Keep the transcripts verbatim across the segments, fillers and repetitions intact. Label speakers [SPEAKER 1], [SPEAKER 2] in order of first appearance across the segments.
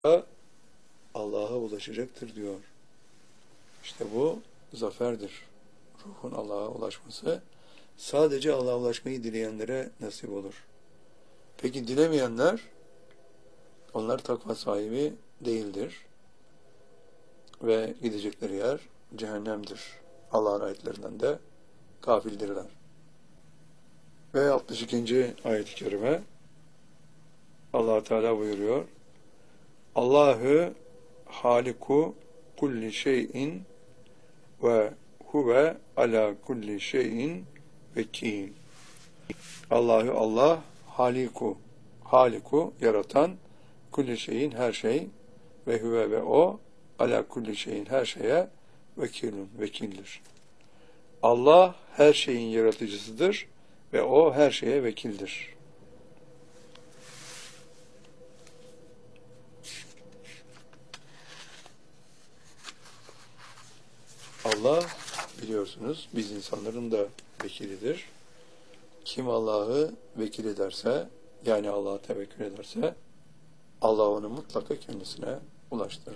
[SPEAKER 1] Allah'a ulaşacaktır diyor. İşte bu zaferdir. Ruhun Allah'a ulaşması sadece Allah'a ulaşmayı dileyenlere nasip olur. Peki dilemeyenler, onlar takva sahibi değildir. Ve gidecekleri yer cehennemdir. Allah'ın ayetlerinden de gafildirler. Ve altmış ikinci ayet-i kerime Allah Teala buyuruyor: Allahu haliku kulli şeyin ve huve ala kulli şeyin vekil. Allahu Allah haliku, haliku yaratan, kulli şeyin her şey, ve huve ve o ala kulli şeyin her şeye vekilun, vekildir. Allah her şeyin yaratıcısıdır ve o her şeye vekildir. Allah, biliyorsunuz, biz insanların da vekilidir. Kim Allah'ı vekil ederse, yani Allah'a tevekkül ederse, Allah onu mutlaka kendisine ulaştırır.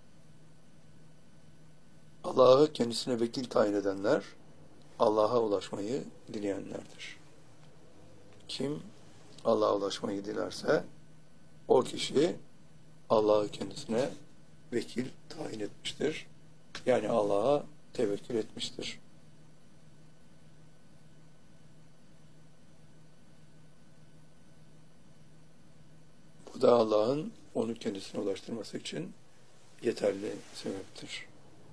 [SPEAKER 1] Allah'ı kendisine vekil tayin edenler, Allah'a ulaşmayı dileyenlerdir. Kim Allah'a ulaşmayı dilerse, o kişi Allah'ı kendisine vekil tayin etmiştir. Yani Allah'a tevekkül etmiştir. Bu da Allah'ın onu kendisine ulaştırması için yeterli sebeptir.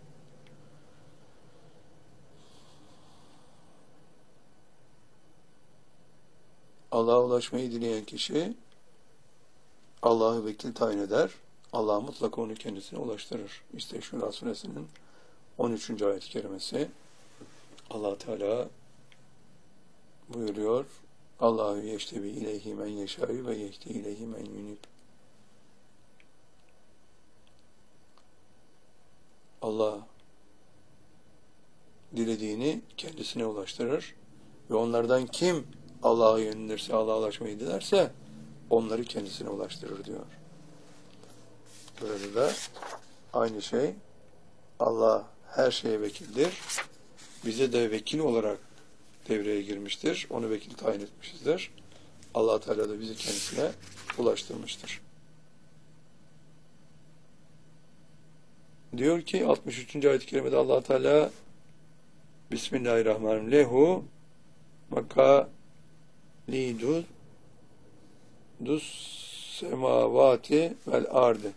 [SPEAKER 1] Allah'a ulaşmayı dileyen kişi Allah'ı vekil tayin eder. Allah mutlaka onu kendisine ulaştırır. İşte Şura suresinin on üçüncü ayet-i kerimesi. Allah Teala buyuruyor: Allahu yeştebi ileyhi men yeşâ'ü ve yehdi ileyhi men yunib. Allah dilediğini kendisine ulaştırır ve onlardan kim Allah'a yönelirse, Allah'a ulaşmayı dilerse onları kendisine ulaştırır diyor. Burada da aynı şey, Allah her şeye vekildir. Bize de vekil olarak devreye girmiştir. Onu vekil tayin etmişizdir. Allah Teala da bizi kendisine ulaştırmıştır. Diyor ki altmış üçüncü ayet-i kerimede Allah Teala Bismillahirrahmanirrahim. Lehu makalidu dus semavati vel ardı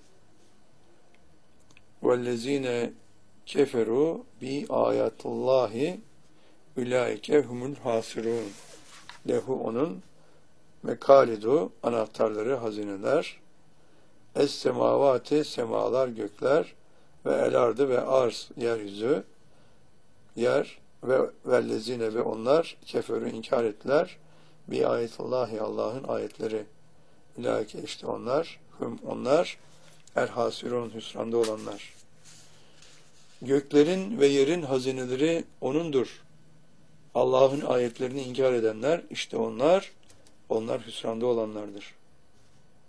[SPEAKER 1] vellezine keferu bi ayatullahi ulaike humul hasirun. Lehu onun, mekalidu anahtarları, hazineler, es semavati semalar, gökler, ve el ardı ve arz yeryüzü, yer, ve vellezine ve onlar keferu inkar ettiler bi ayatullahi Allah'ın ayetleri. Ulaike işte onlar, hum onlar, el hasirun hüsranda olanlar. Göklerin ve yerin hazineleri O'nundur. Allah'ın ayetlerini inkar edenler, işte onlar, onlar hüsranda olanlardır.